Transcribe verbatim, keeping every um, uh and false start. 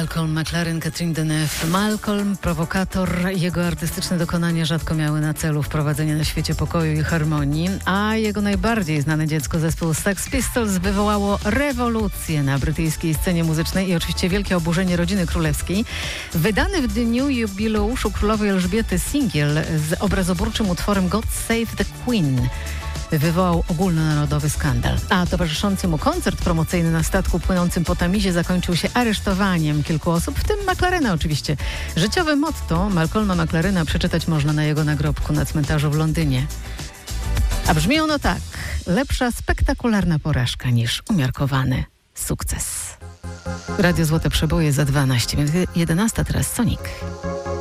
Malcolm McLaren, Catherine Deneuve. Malcolm, prowokator, jego artystyczne dokonania rzadko miały na celu wprowadzenie na świecie pokoju i harmonii, a jego najbardziej znane dziecko, zespół Sex Pistols, wywołało rewolucję na brytyjskiej scenie muzycznej i oczywiście wielkie oburzenie rodziny królewskiej. Wydany w dniu jubileuszu królowej Elżbiety singiel z obrazoburczym utworem God Save the Queen wywołał ogólnonarodowy skandal. A towarzyszący mu koncert promocyjny na statku płynącym po Tamizie zakończył się aresztowaniem kilku osób, w tym McLarena oczywiście. Życiowe motto Malcolma McLarena przeczytać można na jego nagrobku na cmentarzu w Londynie. A brzmi ono tak: lepsza spektakularna porażka niż umiarkowany sukces. Radio Złote Przeboje za dwanaście minut jedenasta, teraz Sonic.